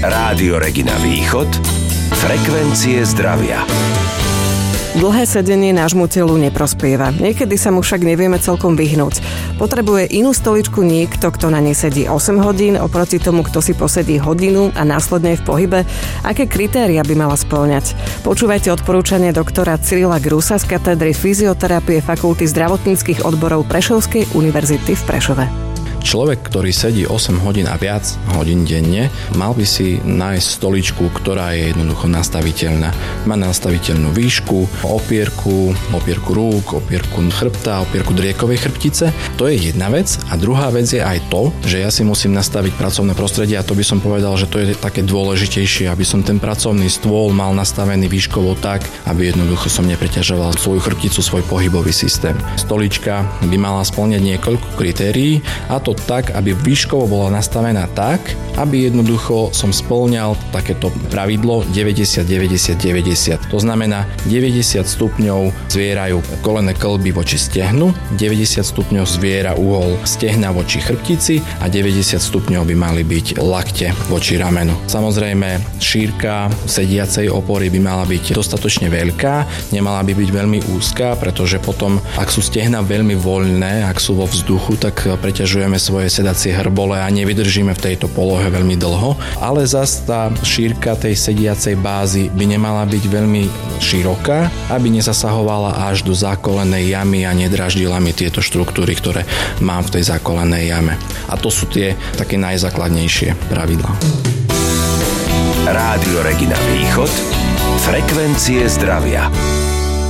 Rádio Regina Východ, frekvencie zdravia. Dlhé sedenie nášmu telu neprospieva. Niekedy sa mu však nevieme celkom vyhnúť. Potrebuje inú stoličku niekto, kto na nej sedí 8 hodín, oproti tomu, kto si posedí hodinu a následne je v pohybe. Aké kritéria by mala spĺňať? Počúvajte odporúčanie doktora Cyrila Grusa z katedry fyzioterapie Fakulty zdravotníckych odborov Prešovskej univerzity v Prešove. Človek, ktorý sedí 8 hodín a viac hodín denne, mal by si nájsť stoličku, ktorá je jednoducho nastaviteľná. Má nastaviteľnú výšku, opierku rúk, opierku chrbta, opierku driekovej chrbtice. To je jedna vec. A druhá vec je aj to, že ja si musím nastaviť pracovné prostredie a to by som povedal, že to je také dôležitejšie, aby som ten pracovný stôl mal nastavený výškovo tak, aby jednoducho som nepreťažoval svoju chrbticu, svoj pohybový systém. Stolička by mala spĺňať niekoľko kritérií, a to tak, aby výškovo bola nastavená tak, aby jednoducho som spĺňal takéto pravidlo 90-90-90. To znamená 90 stupňov zvierajú kolenné kĺby voči stehnu, 90 stupňov zviera uhol stehna voči chrbtici a 90 stupňov by mali byť lakte voči ramenu. Samozrejme, šírka sediacej opory by mala byť dostatočne veľká, nemala by byť veľmi úzka, pretože potom, ak sú stehna veľmi voľné, ak sú vo vzduchu, tak preťažujeme svoje sedacie hrbole a nevydržíme v tejto polohe veľmi dlho, ale zas tá šírka tej sediacej bázy by nemala byť veľmi široká, aby nezasahovala až do zákolenej jamy a nedráždila mi tieto štruktúry, ktoré mám v tej zákolenej jame. A to sú tie také najzákladnejšie pravidlá. Rádio Regina Východ, frekvencie zdravia.